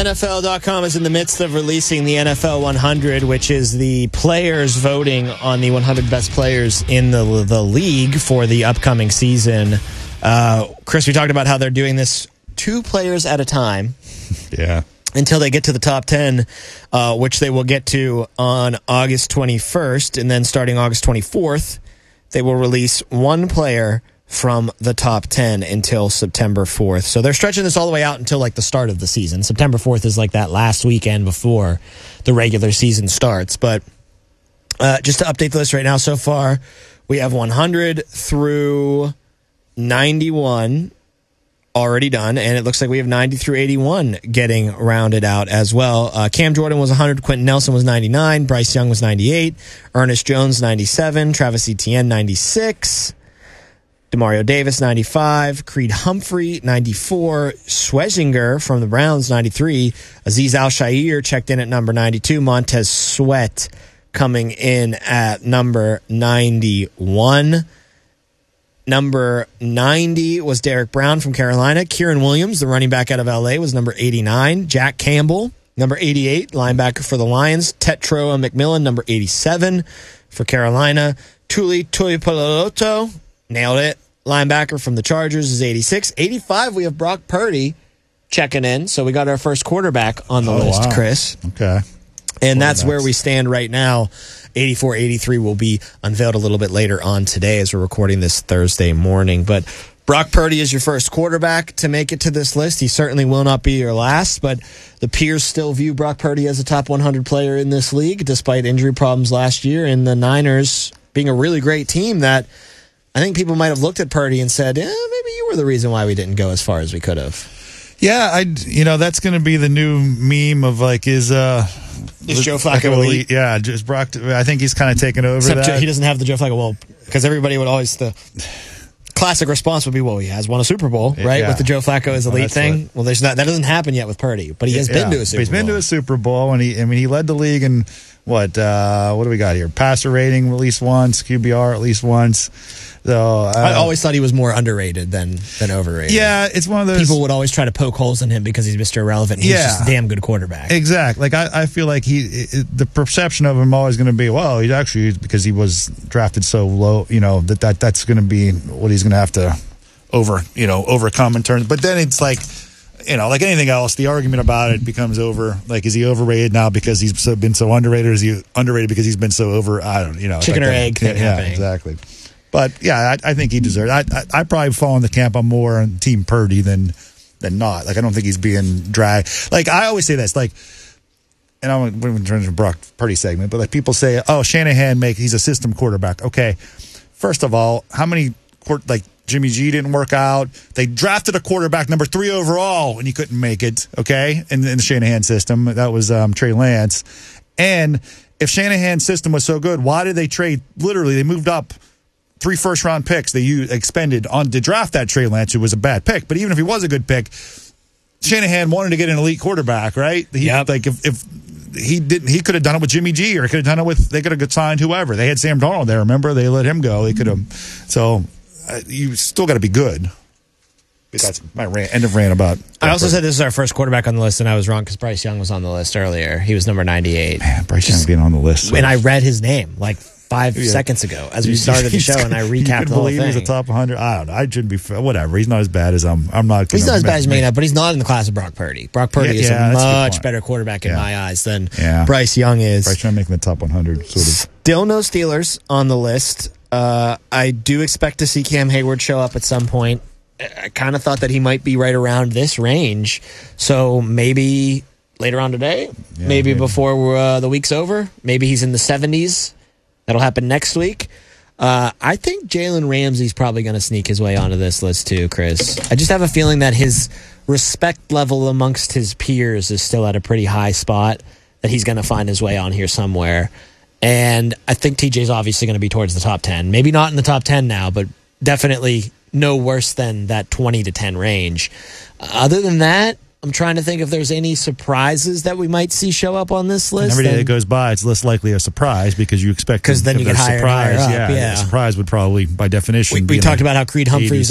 NFL.com is in the midst of releasing the NFL 100, which is the players voting on the 100 best players in the league for the upcoming season. Chris, we talked about how they're doing this 2 players at a time. Yeah. Until they get to the top 10, which they will get to on August 21st. And then starting August 24th, they will release 1 player from the top 10 until September 4th. So they're stretching this all the way out until like the start of the season. September 4th is like that last weekend before the regular season starts. But just to update the list right now, so far, we have 100 through 91 already done, and it looks like we have 90 through 81 getting rounded out as well. Cam Jordan was 100, Quentin Nelson was 99, Bryce Young was 98, Ernest Jones 97, Travis Etienne 96, Demario Davis 95, Creed Humphrey 94, Schwezinger from the Browns 93, Azeez Al-Shaair checked in at number 92, Montez Sweat coming in at number 91. Number 90 was Derek Brown from Carolina. Kieran Williams, the running back out of L.A., was number 89. Jack Campbell, number 88, linebacker for the Lions. Tetroa McMillan, number 87 for Carolina. Tuli Tuipulotu, nailed it. Linebacker from the Chargers is 86. 85, we have Brock Purdy checking in. So we got our first quarterback on the list, wow. Chris. Okay. And that's where we stand right now. 84, 83 will be unveiled a little bit later on today as we're recording this Thursday morning. But Brock Purdy is your first quarterback to make it to this list. He certainly will not be your last, but the peers still view Brock Purdy as a top 100 player in this league, despite injury problems last year, and the Niners being a really great team that I think people might have looked at Purdy and said, maybe you were the reason why we didn't go as far as we could have. Yeah, that's going to be the new meme of like, is Joe Flacco elite? Yeah, just Brock. I think he's kind of taken over. Except that. He doesn't have the Joe Flacco. Well, because everybody would always the classic response would be, well, he has won a Super Bowl, right? Yeah. With the Joe Flacco as elite thing. Well, there's not. That doesn't happen yet with Purdy, but he has been to a Super Bowl. He's been to a Super Bowl, and he led the league in what do we got here? Passer rating at least once, QBR at least once. So I always thought he was more underrated than overrated. Yeah, it's one of those people would always try to poke holes in him because he's Mr. Irrelevant. He's just a damn good quarterback. Exactly. Like I feel like the perception of him always going to be, well, he's actually because he was drafted so low. That's going to be what he's going to have to overcome in terms. But then it's like. Like anything else, the argument about it becomes over. Like, is he overrated now because he's been so underrated, or is he underrated because he's been so over? I don't, chicken or egg thing happening. Exactly. But yeah, I think he deserves it. I probably fall in the camp. I'm more on Team Purdy than not. Like, I don't think he's being dragged. Like, I always say this. Like, and I'm going to turn to Brock Purdy segment, but like people say, oh, Shanahan he's a system quarterback. Okay, first of all, how many Jimmy G didn't work out. They drafted a quarterback number 3 overall, and he couldn't make it, okay, in the Shanahan system. That was Trey Lance. And if Shanahan's system was so good, why did they trade? Literally, they moved up 3 first-round picks they expended to draft that Trey Lance, who was a bad pick. But even if he was a good pick, Shanahan wanted to get an elite quarterback, right? Like if he didn't, he could have done it with Jimmy G, or he could have done it with. They could have signed whoever. They had Sam Darnold there. Remember, they let him go. They could have. So. You still got to be good. But that's my end of rant about. I also said this is our first quarterback on the list, and I was wrong because Bryce Young was on the list earlier. He was number 98. Man, Bryce Young being on the list. So. And I read his name like 5 seconds ago as we started the show, and I recapped the whole thing. He's a top 100. I don't know. I shouldn't be. Whatever. He's not as bad as I'm not. He's not as bad as me, but he's not in the class of Brock Purdy. Brock Purdy is a much better quarterback in my eyes than Bryce Young is. Bryce Young making the top 100. Sort of. Still no Steelers on the list. I do expect to see Cam Hayward show up at some point. I kind of thought that he might be right around this range. So maybe later on today, maybe before the week's over, maybe he's in the 70s. That'll happen next week. I think Jalen Ramsey's probably going to sneak his way onto this list too, Chris. I just have a feeling that his respect level amongst his peers is still at a pretty high spot, that he's going to find his way on here somewhere. And I think TJ's obviously going to be towards the top 10. Maybe not in the top 10 now, but definitely no worse than that 20 to 10 range. Other than that, I'm trying to think if there's any surprises that we might see show up on this list. Every day that goes by, it's less likely a surprise because you expect. Because then you get higher and higher up. A surprise would probably, by definition, we talked about how Creed Humphreys